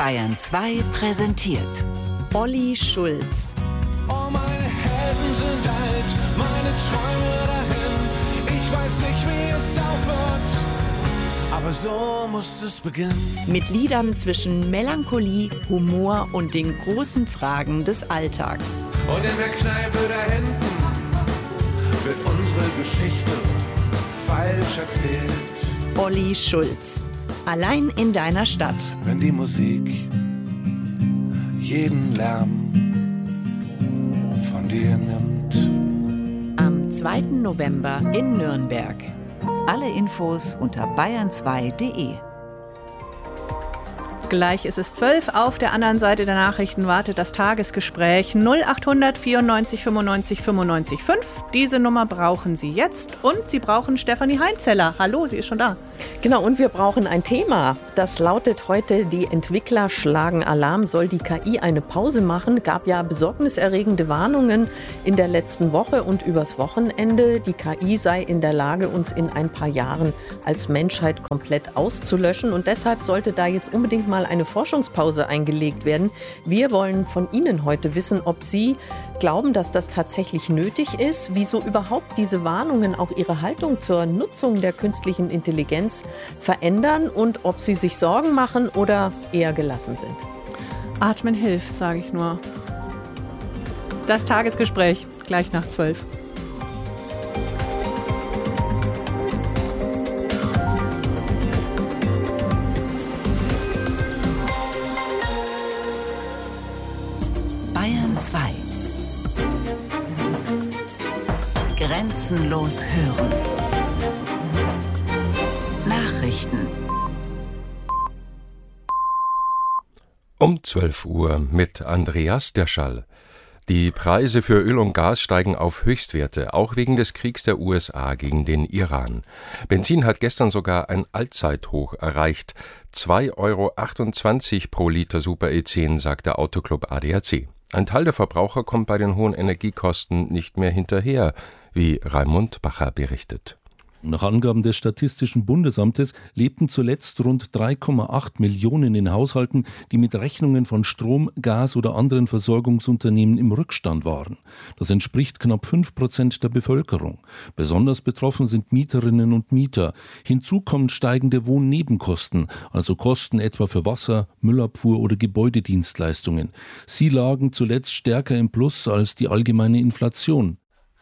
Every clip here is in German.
Bayern 2 präsentiert Olli Schulz. Oh, meine Helden sind alt, meine Träume dahin. Ich weiß nicht, wie es aufhört, aber so muss es beginnen. Mit Liedern zwischen Melancholie, Humor und den großen Fragen des Alltags. Und in der Kneipe da hinten wird unsere Geschichte falsch erzählt. Olli Schulz. Allein in deiner Stadt. Wenn die Musik jeden Lärm von dir nimmt. Am 2. November in Nürnberg. Alle Infos unter bayern2.de. Gleich ist es 12. Auf der anderen Seite der Nachrichten wartet das Tagesgespräch 0800 94 95 95 5. Diese Nummer brauchen Sie jetzt und Sie brauchen Stefanie Heinzeller. Hallo, sie ist schon da. Genau, und wir brauchen ein Thema. Das lautet heute, die Entwickler schlagen Alarm. Soll die KI eine Pause machen? Gab ja besorgniserregende Warnungen in der letzten Woche und übers Wochenende. Die KI sei in der Lage, uns in ein paar Jahren als Menschheit komplett auszulöschen. Und deshalb sollte da jetzt unbedingt mal eine Forschungspause eingelegt werden. Wir wollen von Ihnen heute wissen, ob Sie glauben, dass das tatsächlich nötig ist, wieso überhaupt diese Warnungen auch Ihre Haltung zur Nutzung der künstlichen Intelligenz verändern und ob Sie sich Sorgen machen oder eher gelassen sind. Atmen hilft, sage ich nur. Das Tagesgespräch, gleich nach 12. Bayern 2. Grenzenlos hören. Nachrichten. Um 12 Uhr mit Andreas Derschall. Die Preise für Öl und Gas steigen auf Höchstwerte, auch wegen des Kriegs der USA gegen den Iran. Benzin hat gestern sogar ein Allzeithoch erreicht. 2,28 € pro Liter Super E10, sagt der Autoclub ADAC. Ein Teil der Verbraucher kommt bei den hohen Energiekosten nicht mehr hinterher, wie Raimund Bacher berichtet. Nach Angaben des Statistischen Bundesamtes lebten zuletzt rund 3,8 Millionen in Haushalten, die mit Rechnungen von Strom, Gas oder anderen Versorgungsunternehmen im Rückstand waren. Das entspricht knapp 5% der Bevölkerung. Besonders betroffen sind Mieterinnen und Mieter. Hinzu kommen steigende Wohnnebenkosten, also Kosten etwa für Wasser, Müllabfuhr oder Gebäudedienstleistungen. Sie lagen zuletzt stärker im Plus als die allgemeine Inflation.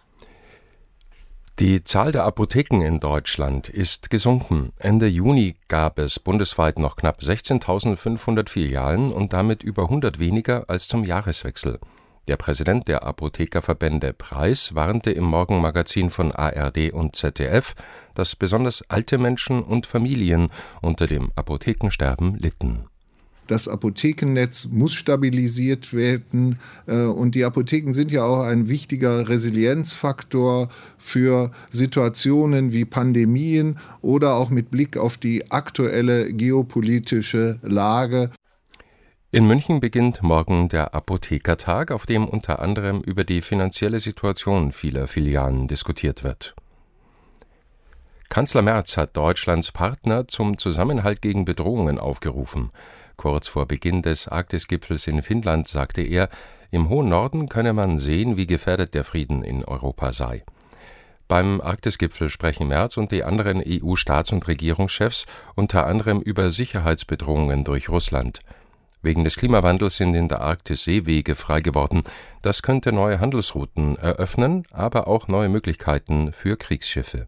Die Zahl der Apotheken in Deutschland ist gesunken. Ende Juni gab es bundesweit noch knapp 16.500 Filialen und damit über 100 weniger als zum Jahreswechsel. Der Präsident der Apothekerverbände Preis warnte im Morgenmagazin von ARD und ZDF, dass besonders alte Menschen und Familien unter dem Apothekensterben litten. Das Apothekennetz muss stabilisiert werden und die Apotheken sind ja auch ein wichtiger Resilienzfaktor für Situationen wie Pandemien oder auch mit Blick auf die aktuelle geopolitische Lage. In München beginnt morgen der Apothekertag, auf dem unter anderem über die finanzielle Situation vieler Filialen diskutiert wird. Kanzler Merz hat Deutschlands Partner zum Zusammenhalt gegen Bedrohungen aufgerufen. Kurz vor Beginn des Arktisgipfels in Finnland sagte er, im hohen Norden könne man sehen, wie gefährdet der Frieden in Europa sei. Beim Arktisgipfel sprechen Merz und die anderen EU-Staats- und Regierungschefs unter anderem über Sicherheitsbedrohungen durch Russland. Wegen des Klimawandels sind in der Arktis Seewege frei geworden. Das könnte neue Handelsrouten eröffnen, aber auch neue Möglichkeiten für Kriegsschiffe.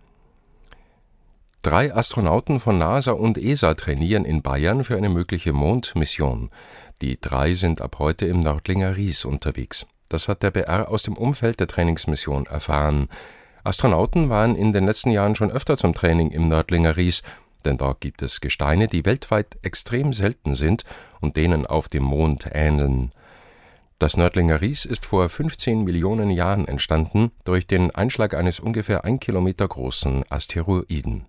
3 Astronauten von NASA und ESA trainieren in Bayern für eine mögliche Mondmission. Die 3 sind ab heute im Nördlinger Ries unterwegs. Das hat der BR aus dem Umfeld der Trainingsmission erfahren. Astronauten waren in den letzten Jahren schon öfter zum Training im Nördlinger Ries, denn dort gibt es Gesteine, die weltweit extrem selten sind und denen auf dem Mond ähneln. Das Nördlinger Ries ist vor 15 Millionen Jahren entstanden durch den Einschlag eines ungefähr 1 Kilometer großen Asteroiden.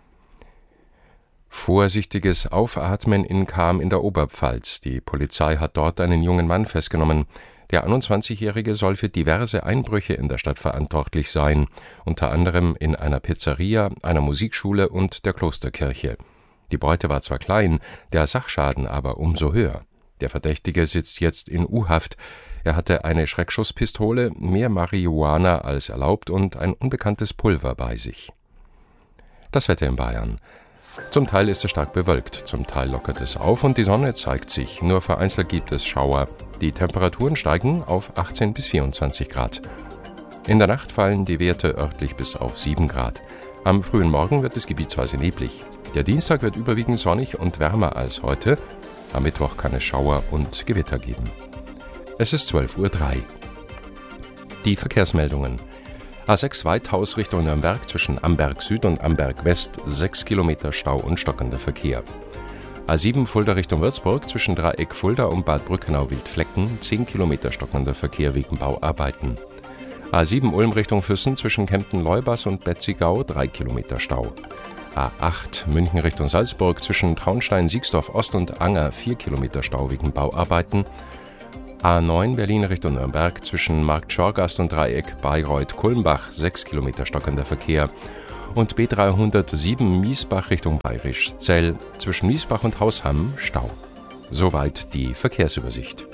Vorsichtiges Aufatmen in Cham in der Oberpfalz. Die Polizei hat dort einen jungen Mann festgenommen. Der 21-Jährige soll für diverse Einbrüche in der Stadt verantwortlich sein, unter anderem in einer Pizzeria, einer Musikschule und der Klosterkirche. Die Beute war zwar klein, der Sachschaden aber umso höher. Der Verdächtige sitzt jetzt in U-Haft. Er hatte eine Schreckschusspistole, mehr Marihuana als erlaubt und ein unbekanntes Pulver bei sich. Das Wetter in Bayern. Zum Teil ist es stark bewölkt, zum Teil lockert es auf und die Sonne zeigt sich. Nur vereinzelt gibt es Schauer. Die Temperaturen steigen auf 18 bis 24 Grad. In der Nacht fallen die Werte örtlich bis auf 7 Grad. Am frühen Morgen wird es gebietsweise neblig. Der Dienstag wird überwiegend sonnig und wärmer als heute. Am Mittwoch kann es Schauer und Gewitter geben. Es ist 12:03 Uhr. Die Verkehrsmeldungen. A6 Weithaus Richtung Nürnberg zwischen Amberg Süd und Amberg West 6 Kilometer Stau und stockender Verkehr. A7 Fulda Richtung Würzburg zwischen Dreieck Fulda und Bad Brückenau-Wildflecken 10 Kilometer stockender Verkehr wegen Bauarbeiten. A7 Ulm Richtung Füssen zwischen Kempten-Leubas und Betzigau 3 Kilometer Stau. A8 München Richtung Salzburg zwischen Traunstein-Siegsdorf Ost und Anger 4 Kilometer Stau wegen Bauarbeiten. A9 Berlin Richtung Nürnberg zwischen Markt-Schorgast und Dreieck Bayreuth-Kulmbach 6 Kilometer stockender Verkehr. Und B307 Miesbach Richtung Bayrisch-Zell zwischen Miesbach und Hausham Stau. Soweit die Verkehrsübersicht.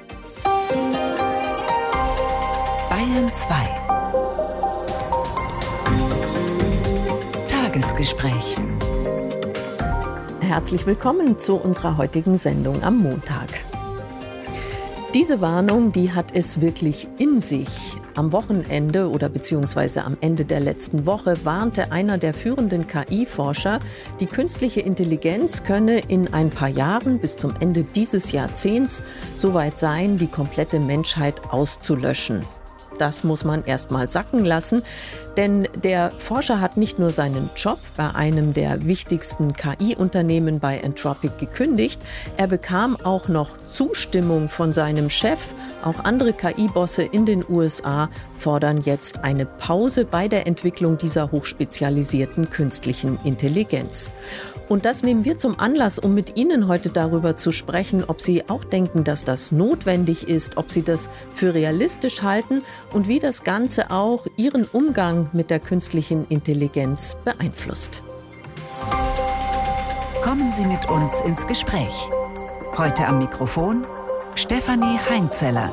Bayern 2. Tagesgespräch. Herzlich willkommen zu unserer heutigen Sendung am Montag. Diese Warnung, die hat es wirklich in sich. Am Wochenende oder beziehungsweise am Ende der letzten Woche warnte einer der führenden KI-Forscher, die künstliche Intelligenz könne in ein paar Jahren bis zum Ende dieses Jahrzehnts soweit sein, die komplette Menschheit auszulöschen. Das muss man erst mal sacken lassen, denn der Forscher hat nicht nur seinen Job bei einem der wichtigsten KI-Unternehmen bei Anthropic gekündigt, er bekam auch noch Zustimmung von seinem Chef. Auch andere KI-Bosse in den USA fordern jetzt eine Pause bei der Entwicklung dieser hochspezialisierten künstlichen Intelligenz. Und das nehmen wir zum Anlass, um mit Ihnen heute darüber zu sprechen, ob Sie auch denken, dass das notwendig ist, ob Sie das für realistisch halten und wie das Ganze auch Ihren Umgang mit der künstlichen Intelligenz beeinflusst. Kommen Sie mit uns ins Gespräch. Heute am Mikrofon Stefanie Heinzeller.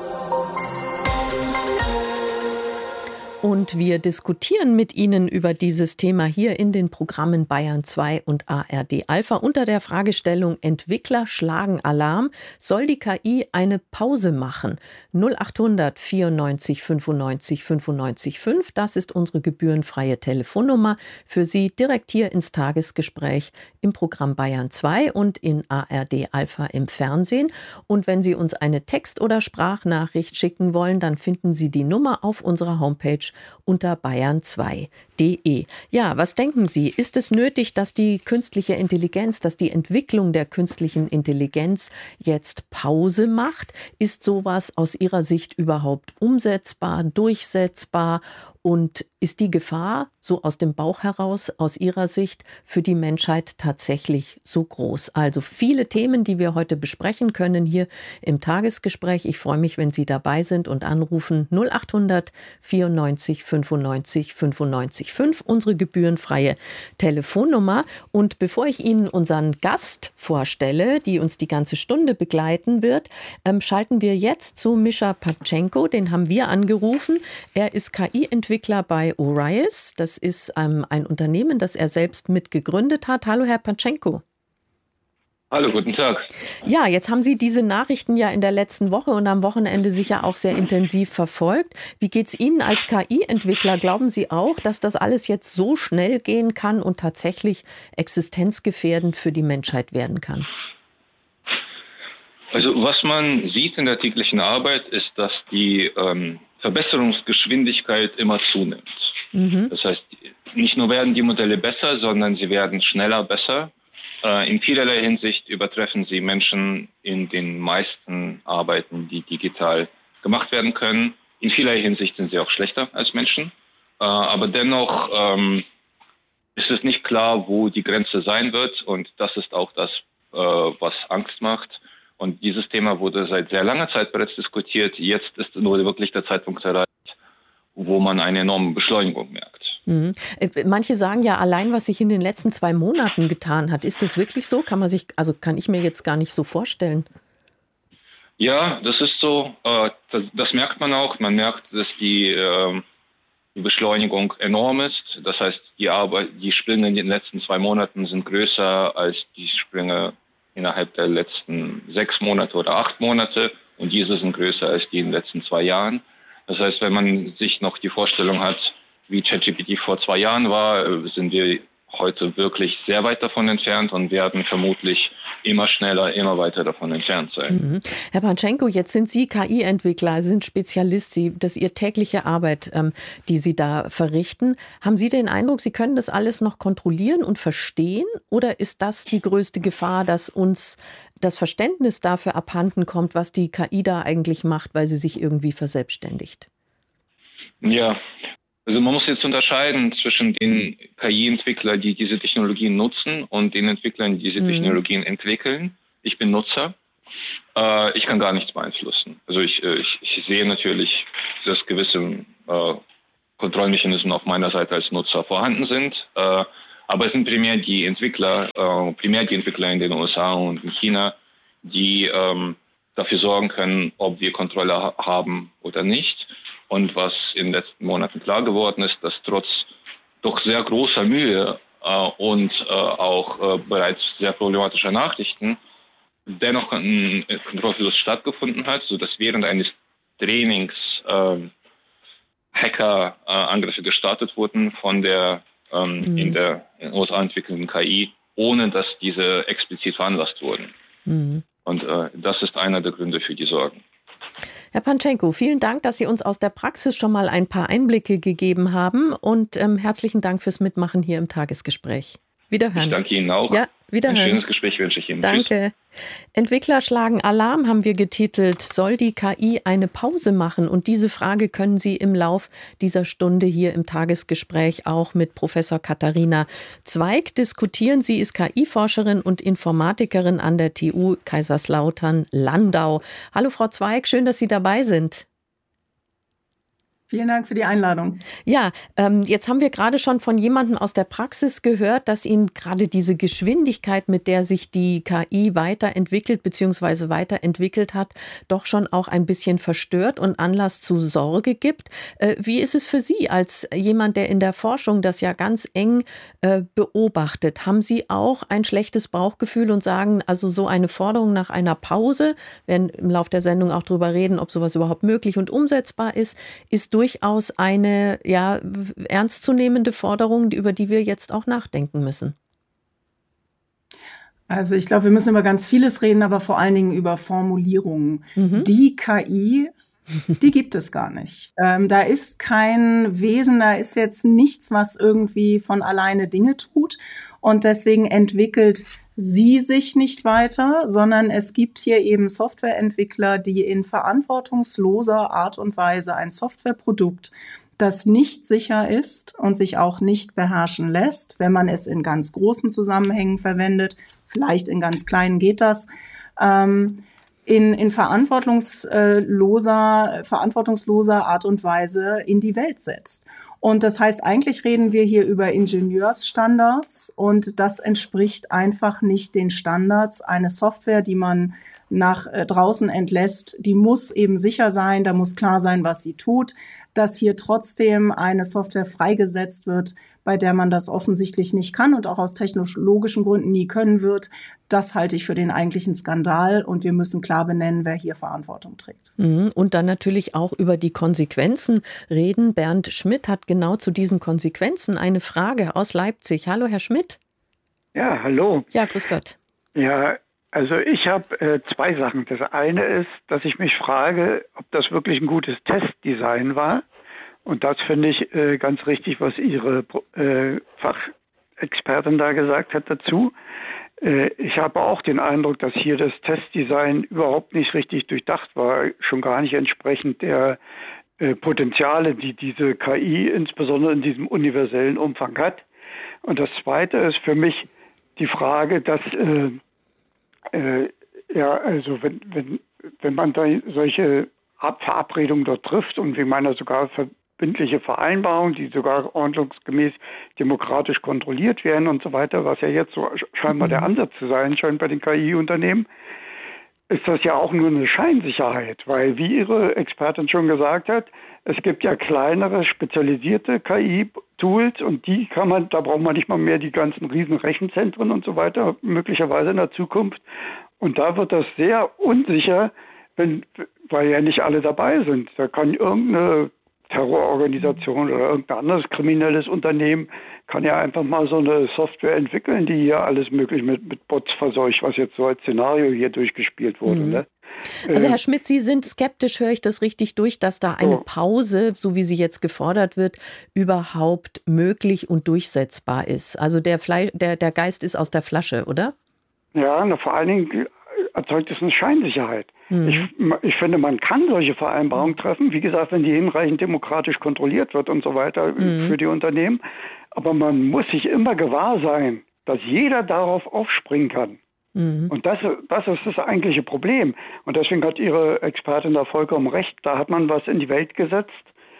Und wir diskutieren mit Ihnen über dieses Thema hier in den Programmen Bayern 2 und ARD Alpha unter der Fragestellung Entwickler schlagen Alarm. Soll die KI eine Pause machen? 0800 94 95 95 5, das ist unsere gebührenfreie Telefonnummer für Sie direkt hier ins Tagesgespräch im Programm Bayern 2 und in ARD Alpha im Fernsehen. Und wenn Sie uns eine Text- oder Sprachnachricht schicken wollen, dann finden Sie die Nummer auf unserer Homepage unter bayern2.de. Ja, was denken Sie? Ist es nötig, dass die künstliche Intelligenz, dass die Entwicklung der künstlichen Intelligenz jetzt Pause macht? Ist sowas aus Ihrer Sicht überhaupt umsetzbar, durchsetzbar? Und ist die Gefahr, so aus dem Bauch heraus, aus Ihrer Sicht, für die Menschheit tatsächlich so groß? Also viele Themen, die wir heute besprechen können hier im Tagesgespräch. Ich freue mich, wenn Sie dabei sind und anrufen 0800 94 95 95 5, unsere gebührenfreie Telefonnummer. Und bevor ich Ihnen unseren Gast vorstelle, die uns die ganze Stunde begleiten wird, schalten wir jetzt zu Mischa Patschenko. Den haben wir angerufen. Er ist KI-Entwickler bei Orias. Das ist ein Unternehmen, das er selbst mitgegründet hat. Hallo, Herr Patschenko. Hallo, guten Tag. Ja, jetzt haben Sie diese Nachrichten ja in der letzten Woche und am Wochenende sicher auch sehr intensiv verfolgt. Wie geht es Ihnen als KI-Entwickler? Glauben Sie auch, dass das alles jetzt so schnell gehen kann und tatsächlich existenzgefährdend für die Menschheit werden kann? Also was man sieht in der täglichen Arbeit ist, dass die Verbesserungsgeschwindigkeit immer zunimmt. Das heißt, nicht nur werden die Modelle besser, sondern sie werden schneller besser. In vielerlei Hinsicht übertreffen sie Menschen in den meisten Arbeiten, die digital gemacht werden können. In vielerlei Hinsicht sind sie auch schlechter als Menschen. Aber dennoch ist es nicht klar, wo die Grenze sein wird. Und das ist auch das, was Angst macht. Und dieses Thema wurde seit sehr langer Zeit bereits diskutiert. Jetzt ist nur wirklich der Zeitpunkt erreicht, wo man eine enorme Beschleunigung merkt. Manche sagen ja allein, was sich in den letzten 2 Monaten getan hat. Ist das wirklich so? Kann ich mir jetzt gar nicht so vorstellen. Ja, das ist so. Das merkt man auch. Man merkt, dass die Beschleunigung enorm ist. Das heißt, die Sprünge in den letzten 2 Monaten sind größer als die Sprünge innerhalb der letzten 6 Monate oder 8 Monate. Und diese sind größer als die in den letzten 2 Jahren. Das heißt, wenn man sich noch die Vorstellung hat, wie ChatGPT vor 2 Jahren war, sind wir heute wirklich sehr weit davon entfernt und werden vermutlich immer schneller, immer weiter davon entfernt sein. Herr Panchenko, jetzt sind Sie KI-Entwickler, sind Spezialist, das ist Ihre tägliche Arbeit, die Sie da verrichten. Haben Sie den Eindruck, Sie können das alles noch kontrollieren und verstehen? Oder ist das die größte Gefahr, dass uns das Verständnis dafür abhanden kommt, was die KI da eigentlich macht, weil sie sich irgendwie verselbstständigt? Ja, also man muss jetzt unterscheiden zwischen den KI-Entwicklern, die diese Technologien nutzen, und den Entwicklern, die diese Technologien entwickeln. Ich bin Nutzer. Ich kann gar nichts beeinflussen. Also ich sehe natürlich, dass gewisse Kontrollmechanismen auf meiner Seite als Nutzer vorhanden sind. Aber es sind primär die Entwickler in den USA und in China, die dafür sorgen können, ob wir Kontrolle haben oder nicht. Und was in den letzten Monaten klar geworden ist, dass trotz doch sehr großer Mühe und auch bereits sehr problematischer Nachrichten dennoch ein Kontrollverlust stattgefunden hat, sodass während eines Trainings Hacker-Angriffe gestartet wurden von der in der USA entwickelnden KI, ohne dass diese explizit veranlasst wurden. Und das ist einer der Gründe für die Sorgen. Herr Panchenko, vielen Dank, dass Sie uns aus der Praxis schon mal ein paar Einblicke gegeben haben und herzlichen Dank fürs Mitmachen hier im Tagesgespräch. Wiederhören. Ich danke Ihnen auch. Ja, wiederhören. Ein schönes Gespräch wünsche ich Ihnen. Danke. Entwickler schlagen Alarm, haben wir getitelt. Soll die KI eine Pause machen? Und diese Frage können Sie im Lauf dieser Stunde hier im Tagesgespräch auch mit Professor Katharina Zweig diskutieren. Sie ist KI-Forscherin und Informatikerin an der TU Kaiserslautern-Landau. Hallo Frau Zweig, schön, dass Sie dabei sind. Vielen Dank für die Einladung. Ja, jetzt haben wir gerade schon von jemandem aus der Praxis gehört, dass ihn gerade diese Geschwindigkeit, mit der sich die KI weiterentwickelt bzw. weiterentwickelt hat, doch schon auch ein bisschen verstört und Anlass zu Sorge gibt. Wie ist es für Sie als jemand, der in der Forschung das ja ganz eng beobachtet? Haben Sie auch ein schlechtes Bauchgefühl und sagen, also so eine Forderung nach einer Pause, wir werden im Laufe der Sendung auch darüber reden, ob sowas überhaupt möglich und umsetzbar ist durchaus eine ernstzunehmende Forderung, über die wir jetzt auch nachdenken müssen. Also ich glaube, wir müssen über ganz vieles reden, aber vor allen Dingen über Formulierungen. Die KI, die gibt es gar nicht. Da ist kein Wesen, da ist jetzt nichts, was irgendwie von alleine Dinge tut. Und deswegen entwickelt sie sich nicht weiter, sondern es gibt hier eben Softwareentwickler, die in verantwortungsloser Art und Weise ein Softwareprodukt, das nicht sicher ist und sich auch nicht beherrschen lässt, wenn man es in ganz großen Zusammenhängen verwendet, vielleicht in ganz kleinen geht das, in verantwortungsloser Art und Weise in die Welt setzt. Und das heißt, eigentlich reden wir hier über Ingenieursstandards und das entspricht einfach nicht den Standards. Eine Software, die man nach draußen entlässt, die muss eben sicher sein, da muss klar sein, was sie tut. Dass hier trotzdem eine Software freigesetzt wird, bei der man das offensichtlich nicht kann und auch aus technologischen Gründen nie können wird, das halte ich für den eigentlichen Skandal und wir müssen klar benennen, wer hier Verantwortung trägt. Und dann natürlich auch über die Konsequenzen reden. Bernd Schmidt hat genau zu diesen Konsequenzen eine Frage aus Leipzig. Hallo, Herr Schmidt. Ja, hallo. Ja, grüß Gott. Ja, also ich habe 2 Sachen. Das eine ist, dass ich mich frage, ob das wirklich ein gutes Testdesign war. Und das finde ich ganz richtig, was Ihre Fachexpertin da gesagt hat dazu. Ich habe auch den Eindruck, dass hier das Testdesign überhaupt nicht richtig durchdacht war, schon gar nicht entsprechend der Potenziale, die diese KI insbesondere in diesem universellen Umfang hat. Und das Zweite ist für mich die Frage, dass also wenn man da solche Verabredungen dort trifft und wie man da sogar verbindliche Vereinbarungen, die sogar ordnungsgemäß demokratisch kontrolliert werden und so weiter, was ja jetzt so scheinbar der Ansatz zu sein scheint bei den KI-Unternehmen, ist das ja auch nur eine Scheinsicherheit, weil, wie Ihre Expertin schon gesagt hat, es gibt ja kleinere, spezialisierte KI-Tools und da braucht man nicht mal mehr die ganzen riesen Rechenzentren und so weiter, möglicherweise in der Zukunft. Und da wird das sehr unsicher, weil ja nicht alle dabei sind. Da kann irgendeine Terrororganisation oder irgendein anderes kriminelles Unternehmen kann ja einfach mal so eine Software entwickeln, die hier alles möglich mit Bots verseucht, was jetzt so als Szenario hier durchgespielt wurde. Ne? Also Herr Schmidt, Sie sind skeptisch, höre ich das richtig durch, dass da eine Pause, so wie sie jetzt gefordert wird, überhaupt möglich und durchsetzbar ist? Also der Geist ist aus der Flasche, oder? Ja, vor allen Dingen erzeugt es eine Scheinsicherheit. Ich finde, man kann solche Vereinbarungen treffen, wie gesagt, wenn die hinreichend demokratisch kontrolliert wird und so weiter für die Unternehmen. Aber man muss sich immer gewahr sein, dass jeder darauf aufspringen kann. Und das ist das eigentliche Problem. Und deswegen hat Ihre Expertin da vollkommen recht. Da hat man was in die Welt gesetzt,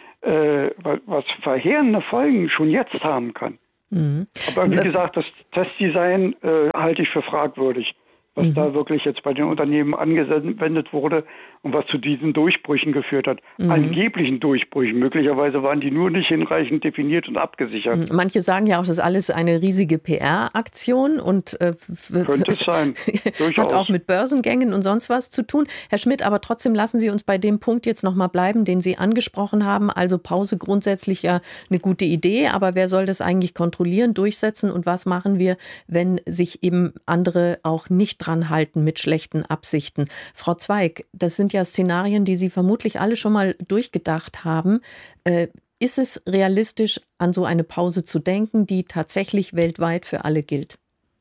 was verheerende Folgen schon jetzt haben kann. Aber wie gesagt, das Testdesign halte ich für fragwürdig, was da wirklich jetzt bei den Unternehmen angewendet wurde und was zu diesen Durchbrüchen geführt hat. Angeblichen Durchbrüchen. Möglicherweise waren die nur nicht hinreichend definiert und abgesichert. Manche sagen ja auch, das ist alles eine riesige PR-Aktion und könnte es sein. Hat auch mit Börsengängen und sonst was zu tun. Herr Schmidt, aber trotzdem lassen Sie uns bei dem Punkt jetzt nochmal bleiben, den Sie angesprochen haben. Also Pause grundsätzlich ja eine gute Idee, aber wer soll das eigentlich kontrollieren, durchsetzen und was machen wir, wenn sich eben andere auch nicht dran halten mit schlechten Absichten? Frau Zweig, das sind ja Szenarien, die Sie vermutlich alle schon mal durchgedacht haben. Ist es realistisch, an so eine Pause zu denken, die tatsächlich weltweit für alle gilt?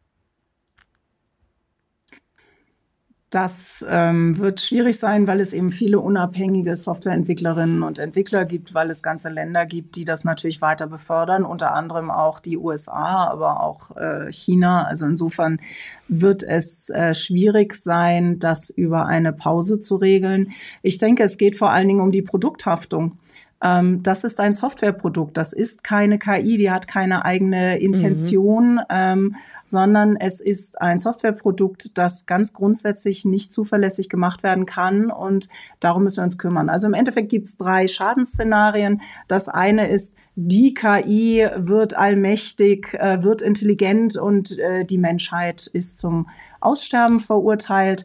Das wird schwierig sein, weil es eben viele unabhängige Softwareentwicklerinnen und Entwickler gibt, weil es ganze Länder gibt, die das natürlich weiter befördern, unter anderem auch die USA, aber auch China. Also insofern wird es schwierig sein, das über eine Pause zu regeln. Ich denke, es geht vor allen Dingen um die Produkthaftung. Das ist ein Softwareprodukt, das ist keine KI, die hat keine eigene Intention, sondern es ist ein Softwareprodukt, das ganz grundsätzlich nicht zuverlässig gemacht werden kann und darum müssen wir uns kümmern. Also im Endeffekt gibt es 3 Schadensszenarien. Das eine ist, die KI wird allmächtig, wird intelligent und die Menschheit ist zum Aussterben verurteilt.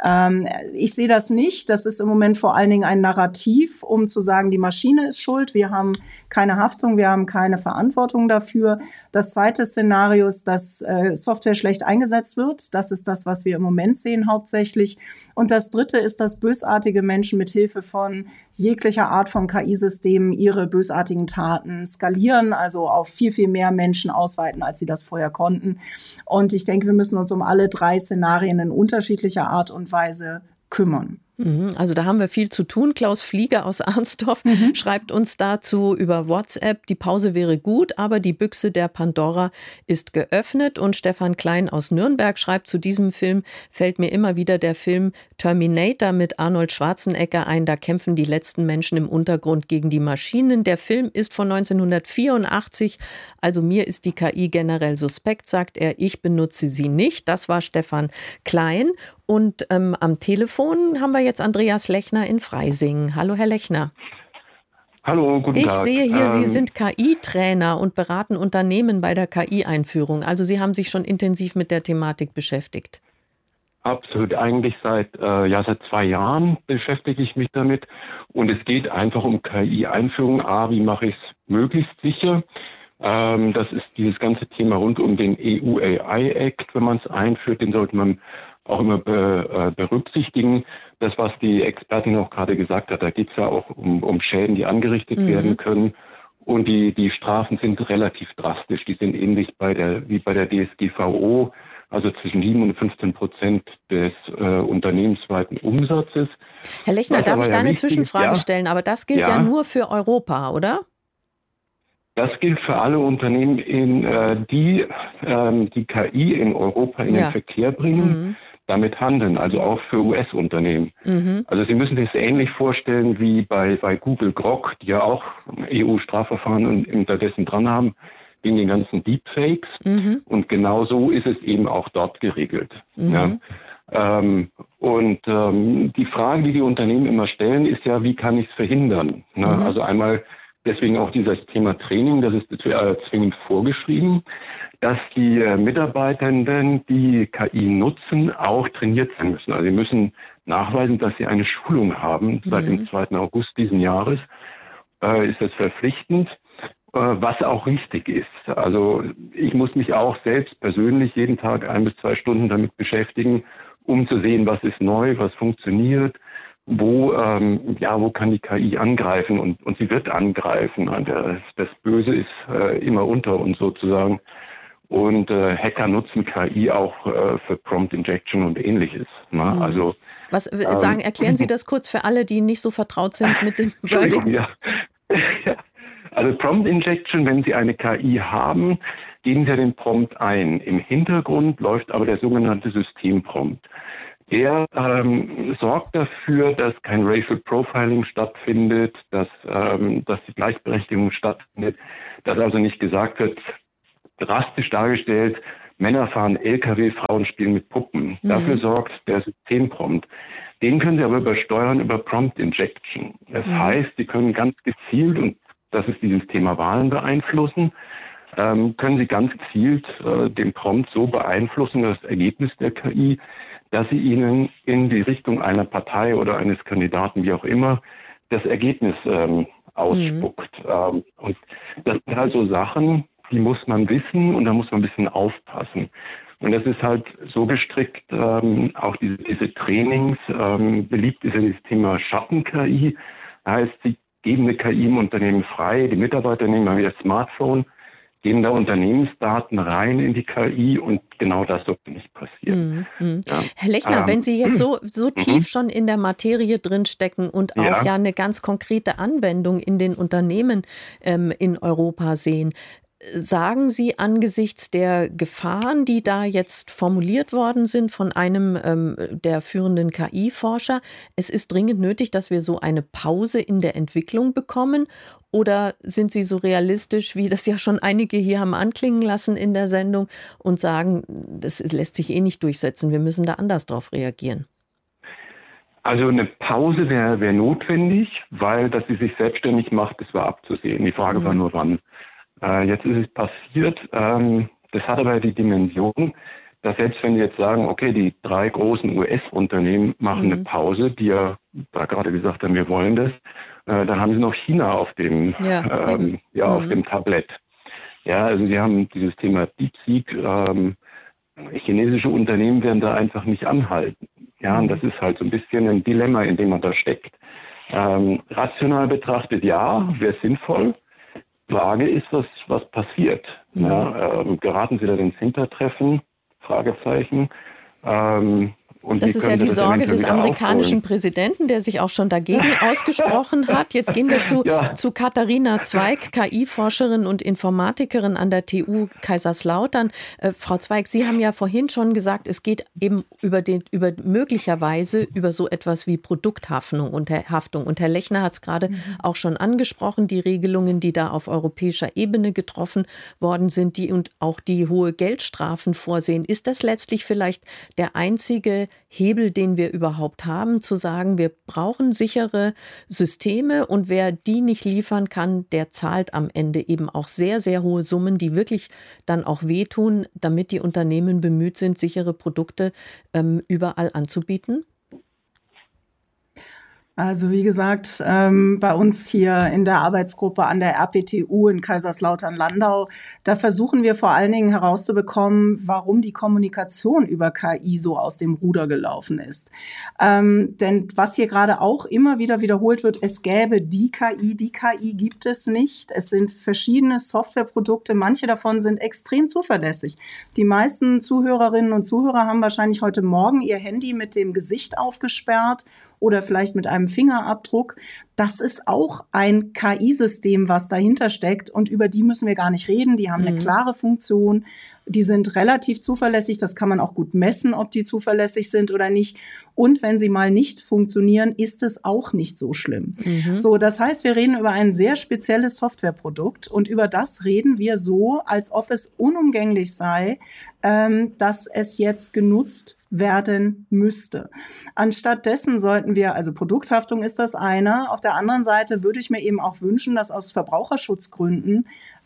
Ich sehe das nicht. Das ist im Moment vor allen Dingen ein Narrativ, um zu sagen, die Maschine ist schuld. Wir haben keine Haftung, wir haben keine Verantwortung dafür. Das zweite Szenario ist, dass Software schlecht eingesetzt wird. Das ist das, was wir im Moment sehen hauptsächlich. Und das dritte ist, dass bösartige Menschen mit Hilfe von jeglicher Art von KI-Systemen ihre bösartigen Taten skalieren, also auf viel, viel mehr Menschen ausweiten, als sie das vorher konnten. Und ich denke, wir müssen uns um alle 3 Szenarien in unterschiedlicher Art und Weise kümmern. Also da haben wir viel zu tun. Klaus Flieger aus Arnstorf schreibt uns dazu über WhatsApp, die Pause wäre gut, aber die Büchse der Pandora ist geöffnet. Und Stefan Klein aus Nürnberg schreibt, zu diesem Film fällt mir immer wieder der Film Terminator mit Arnold Schwarzenegger ein. Da kämpfen die letzten Menschen im Untergrund gegen die Maschinen. Der Film ist von 1984, also mir ist die KI generell suspekt, sagt er. Ich benutze sie nicht. Das war Stefan Klein. Und am Telefon haben wir jetzt Andreas Lechner in Freising. Hallo, Herr Lechner. Hallo, guten Tag. Ich sehe hier, Sie sind KI-Trainer und beraten Unternehmen bei der KI-Einführung. Also Sie haben sich schon intensiv mit der Thematik beschäftigt. Absolut. Eigentlich seit 2 Jahren beschäftige ich mich damit. Und es geht einfach um KI-Einführung. Wie mache ich es möglichst sicher? Das ist dieses ganze Thema rund um den EU AI Act. Wenn man es einführt, den sollte man auch immer berücksichtigen. Das, was die Expertin auch gerade gesagt hat, da geht es ja auch um Schäden, die angerichtet werden können. Und die Strafen sind relativ drastisch. Die sind ähnlich wie bei der DSGVO, also zwischen 7 und 15% des unternehmensweiten Umsatzes. Herr Lechner, darf ich da eine Zwischenfrage stellen? Aber das gilt ja nur für Europa, oder? Das gilt für alle Unternehmen, die KI in Europa in den Verkehr bringen. damit handeln, also auch für US-Unternehmen. Also Sie müssen sich das ähnlich vorstellen wie bei Google Grok, die ja auch EU-Strafverfahren unterdessen dran haben, wegen den ganzen Deepfakes. Und genau so ist es eben auch dort geregelt. Ja. Die Frage, die Unternehmen immer stellen, ist ja, wie kann ich es verhindern? Ne? Also einmal deswegen auch dieses Thema Training, das ist zwingend vorgeschrieben, dass die Mitarbeitenden, die KI nutzen, auch trainiert sein müssen. Also sie müssen nachweisen, dass sie eine Schulung haben. Seit dem 2. August diesen Jahres ist das verpflichtend, was auch richtig ist. Also ich muss mich auch selbst persönlich jeden Tag 1 bis 2 Stunden damit beschäftigen, um zu sehen, was ist neu, was funktioniert, wo kann die KI angreifen und sie wird angreifen. Das Böse ist immer unter uns sozusagen. Und Hacker nutzen KI auch für Prompt Injection und Ähnliches. Ne? Also erklären Sie das kurz für alle, die nicht so vertraut sind mit dem Wording. Ja. Also Prompt Injection, wenn Sie eine KI haben, geben Sie den Prompt ein. Im Hintergrund läuft aber der sogenannte Systemprompt. Der sorgt dafür, dass kein Racial Profiling stattfindet, dass die Gleichberechtigung stattfindet, dass also nicht gesagt wird, drastisch dargestellt, Männer fahren LKW, Frauen spielen mit Puppen. Dafür sorgt der Systemprompt. Den können Sie aber übersteuern über Prompt Injection. Das heißt, Sie können ganz gezielt, und das ist dieses Thema Wahlen beeinflussen, können Sie ganz gezielt den Prompt so beeinflussen, das Ergebnis der KI, dass sie Ihnen in die Richtung einer Partei oder eines Kandidaten, wie auch immer, das Ergebnis ausspuckt. Und das sind halt so Sachen, die muss man wissen und da muss man ein bisschen aufpassen. Und das ist halt so gestrickt, auch diese Trainings, beliebt ist ja das Thema Schatten-KI. Das heißt, sie geben eine KI im Unternehmen frei, die Mitarbeiter nehmen mal ihr Smartphone, geben da Unternehmensdaten rein in die KI und genau das sollte nicht passieren. Ja. Herr Lechner, wenn Sie jetzt so tief schon in der Materie drinstecken und auch ja eine ganz konkrete Anwendung in den Unternehmen in Europa sehen, sagen Sie angesichts der Gefahren, die da jetzt formuliert worden sind von einem der führenden KI-Forscher, es ist dringend nötig, dass wir so eine Pause in der Entwicklung bekommen? Oder sind Sie so realistisch, wie das ja schon einige hier haben anklingen lassen in der Sendung und sagen, das lässt sich nicht durchsetzen, wir müssen da anders drauf reagieren? Also eine Pause wäre notwendig, weil dass sie sich selbstständig macht, das war abzusehen. Die Frage war nur wann. Jetzt ist es passiert. Das hat aber die Dimension, dass selbst wenn wir jetzt sagen, okay, die 3 großen US-Unternehmen machen eine Pause, die ja da gerade gesagt haben, wir wollen das, dann haben sie noch China auf dem auf dem Tablett. Ja, also sie haben dieses Thema DeepSeek. Chinesische Unternehmen werden da einfach nicht anhalten. Ja, und das ist halt so ein bisschen ein Dilemma, in dem man da steckt. Rational betrachtet, ja, wäre sinnvoll. Frage ist, was passiert. Ja, geraten Sie da ins Hintertreffen? Fragezeichen. Das ist ja die Sorge des amerikanischen Präsidenten, der sich auch schon dagegen ausgesprochen hat. Jetzt gehen wir zu Katharina Zweig, KI-Forscherin und Informatikerin an der TU Kaiserslautern. Frau Zweig, Sie haben ja vorhin schon gesagt, es geht eben möglicherweise über so etwas wie Produkthaftung. Und Herr Lechner hat es gerade auch schon angesprochen, die Regelungen, die da auf europäischer Ebene getroffen worden sind, die und auch die hohe Geldstrafen vorsehen. Ist das letztlich vielleicht der einzige Hebel, den wir überhaupt haben, zu sagen, wir brauchen sichere Systeme und wer die nicht liefern kann, der zahlt am Ende eben auch sehr, sehr hohe Summen, die wirklich dann auch wehtun, damit die Unternehmen bemüht sind, sichere Produkte überall anzubieten? Also wie gesagt, bei uns hier in der Arbeitsgruppe an der RPTU in Kaiserslautern-Landau, da versuchen wir vor allen Dingen herauszubekommen, warum die Kommunikation über KI so aus dem Ruder gelaufen ist. Denn was hier gerade auch immer wieder wiederholt wird, es gäbe die KI gibt es nicht. Es sind verschiedene Softwareprodukte, manche davon sind extrem zuverlässig. Die meisten Zuhörerinnen und Zuhörer haben wahrscheinlich heute Morgen ihr Handy mit dem Gesicht aufgesperrt oder vielleicht mit einem Fingerabdruck. Das ist auch ein KI-System, was dahinter steckt und über die müssen wir gar nicht reden. Die haben eine klare Funktion. Die sind relativ zuverlässig. Das kann man auch gut messen, ob die zuverlässig sind oder nicht. Und wenn sie mal nicht funktionieren, ist es auch nicht so schlimm. So, das heißt, wir reden über ein sehr spezielles Softwareprodukt und über das reden wir so, als ob es unumgänglich sei, dass es jetzt genutzt werden müsste. Anstatt dessen sollten wir, also Produkthaftung ist das eine. Auf der anderen Seite würde ich mir eben auch wünschen, dass aus Verbraucherschutzgründen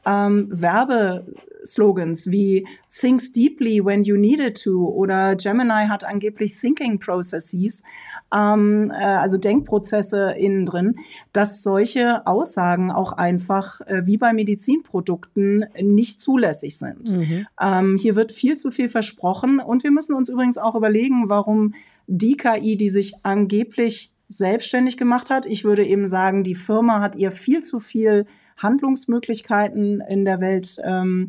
Werbeslogans wie Think deeply when you need it to oder Gemini hat angeblich Thinking Processes, also Denkprozesse innen drin, dass solche Aussagen auch einfach wie bei Medizinprodukten nicht zulässig sind. Hier wird viel zu viel versprochen und wir müssen uns übrigens auch überlegen, warum die KI, die sich angeblich selbstständig gemacht hat, ich würde eben sagen, die Firma hat ihr viel zu viel Handlungsmöglichkeiten in der Welt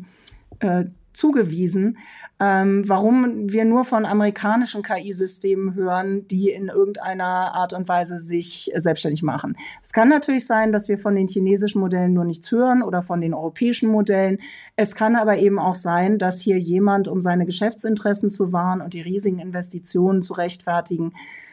zugewiesen, warum wir nur von amerikanischen KI-Systemen hören, die in irgendeiner Art und Weise sich selbstständig machen. Es kann natürlich sein, dass wir von den chinesischen Modellen nur nichts hören oder von den europäischen Modellen. Es kann aber eben auch sein, dass hier jemand, um seine Geschäftsinteressen zu wahren und die riesigen Investitionen zu rechtfertigen,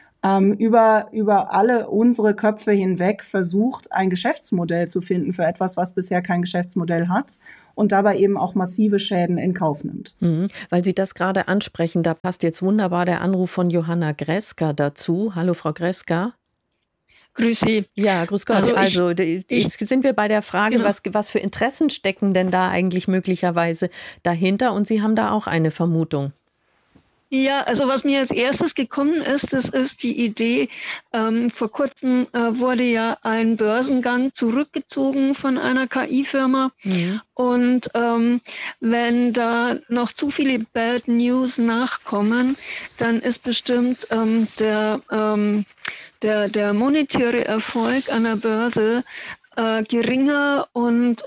über alle unsere Köpfe hinweg versucht, ein Geschäftsmodell zu finden für etwas, was bisher kein Geschäftsmodell hat und dabei eben auch massive Schäden in Kauf nimmt. Weil Sie das gerade ansprechen, da passt jetzt wunderbar der Anruf von Johanna Greska dazu. Hallo, Frau Greska. Grüß Sie. Ja, grüß Gott. Also jetzt sind wir bei der Frage, genau, was für Interessen stecken denn da eigentlich möglicherweise dahinter? Und Sie haben da auch eine Vermutung. Ja, also was mir als erstes gekommen ist, das ist die Idee, vor kurzem wurde ja ein Börsengang zurückgezogen von einer KI-Firma. Und wenn da noch zu viele Bad News nachkommen, dann ist bestimmt der monetäre Erfolg an der Börse geringer und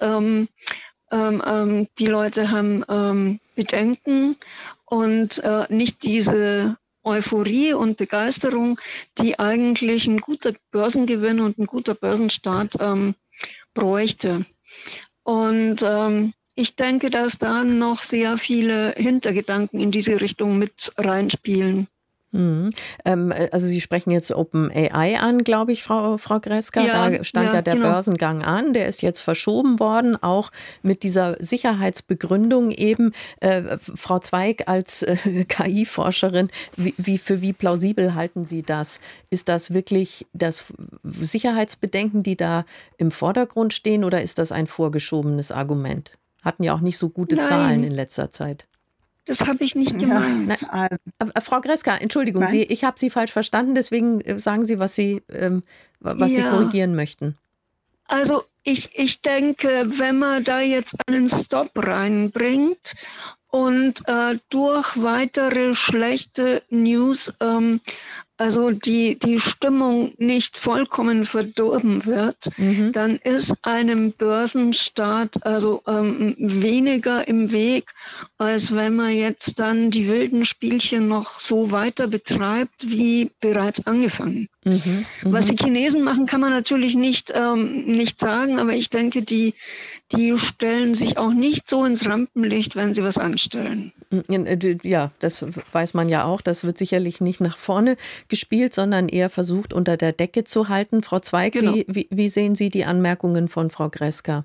die Leute haben Bedenken und nicht diese Euphorie und Begeisterung, die eigentlich ein guter Börsengewinn und ein guter Börsenstart bräuchte. Und ich denke, dass da noch sehr viele Hintergedanken in diese Richtung mit reinspielen. Also Sie sprechen jetzt OpenAI an, glaube ich, Frau Greska. Ja, da stand ja der genau. Börsengang an, der ist jetzt verschoben worden, auch mit dieser Sicherheitsbegründung eben. Frau Zweig als KI-Forscherin, wie plausibel halten Sie das? Ist das wirklich das Sicherheitsbedenken, die da im Vordergrund stehen, oder ist das ein vorgeschobenes Argument? Hatten ja auch nicht so gute Zahlen in letzter Zeit. Das habe ich nicht gemeint. Ja, Frau Greska, Entschuldigung, ich habe Sie falsch verstanden, deswegen sagen Sie, was Sie korrigieren möchten. Also ich denke, wenn man da jetzt einen Stop reinbringt und durch weitere schlechte News also die Stimmung nicht vollkommen verdorben wird, dann ist einem Börsenstart also weniger im Weg, als wenn man jetzt dann die wilden Spielchen noch so weiter betreibt, wie bereits angefangen. Was die Chinesen machen, kann man natürlich nicht sagen, aber ich denke, die stellen sich auch nicht so ins Rampenlicht, wenn sie was anstellen. Ja, das weiß man ja auch. Das wird sicherlich nicht nach vorne gespielt, sondern eher versucht, unter der Decke zu halten. Frau Zweig, genau. Wie sehen Sie die Anmerkungen von Frau Greska?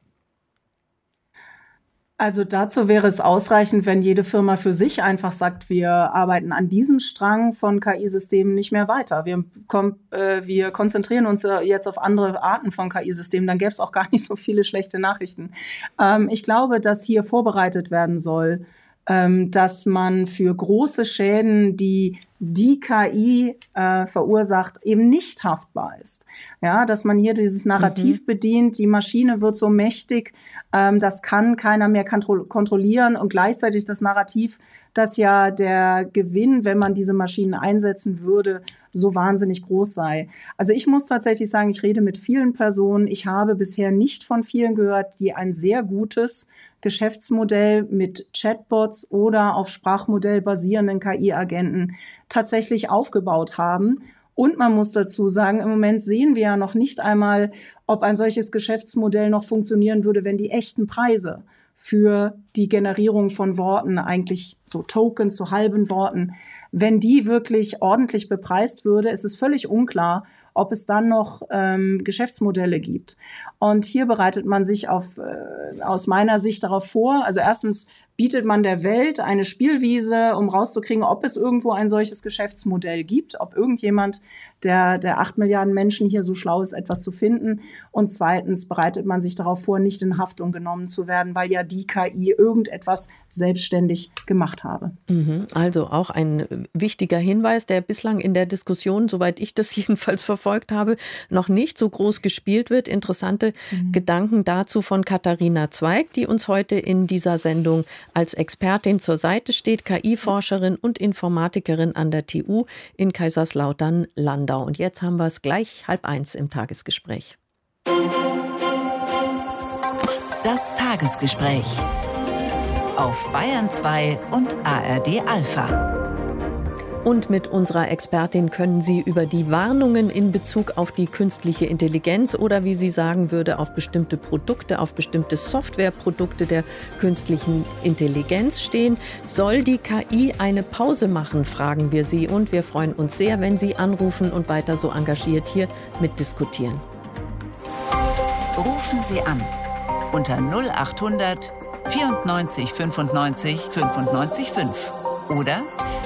Also dazu wäre es ausreichend, wenn jede Firma für sich einfach sagt, wir arbeiten an diesem Strang von KI-Systemen nicht mehr weiter. Wir konzentrieren uns jetzt auf andere Arten von KI-Systemen, dann gäbe es auch gar nicht so viele schlechte Nachrichten. Ich glaube, dass hier vorbereitet werden soll, dass man für große Schäden, die KI verursacht, eben nicht haftbar ist. Ja, dass man hier dieses Narrativ bedient, die Maschine wird so mächtig, das kann keiner mehr kontrollieren, und gleichzeitig das Narrativ, dass ja der Gewinn, wenn man diese Maschinen einsetzen würde, so wahnsinnig groß sei. Also ich muss tatsächlich sagen, ich rede mit vielen Personen. Ich habe bisher nicht von vielen gehört, die ein sehr gutes Geschäftsmodell mit Chatbots oder auf Sprachmodell basierenden KI-Agenten tatsächlich aufgebaut haben. Und man muss dazu sagen, im Moment sehen wir ja noch nicht einmal, ob ein solches Geschäftsmodell noch funktionieren würde, wenn die echten Preise für die Generierung von Worten, eigentlich so Tokens zu halben Worten, wenn die wirklich ordentlich bepreist würde, ist es völlig unklar, ob es dann noch Geschäftsmodelle gibt. Und hier bereitet man sich aus meiner Sicht darauf vor. Also erstens bietet man der Welt eine Spielwiese, um rauszukriegen, ob es irgendwo ein solches Geschäftsmodell gibt, ob irgendjemand der 8 Milliarden Menschen hier so schlau ist, etwas zu finden. Und zweitens bereitet man sich darauf vor, nicht in Haftung genommen zu werden, weil ja die KI irgendetwas selbstständig gemacht habe. Also auch ein wichtiger Hinweis, der bislang in der Diskussion, soweit ich das jedenfalls verfolgt habe, noch nicht so groß gespielt wird. Interessante Gedanken dazu von Katharina Zweig, die uns heute in dieser Sendung als Expertin zur Seite steht, KI-Forscherin und Informatikerin an der TU in Kaiserslautern-Landau. Und jetzt haben wir es gleich 12:30 im Tagesgespräch. Das Tagesgespräch auf Bayern 2 und ARD Alpha. Und mit unserer Expertin können Sie über die Warnungen in Bezug auf die künstliche Intelligenz oder, wie sie sagen würde, auf bestimmte Produkte, auf bestimmte Softwareprodukte der künstlichen Intelligenz stehen. Soll die KI eine Pause machen, fragen wir Sie. Und wir freuen uns sehr, wenn Sie anrufen und weiter so engagiert hier mitdiskutieren. Rufen Sie an unter 0800 94 95 95 5 oder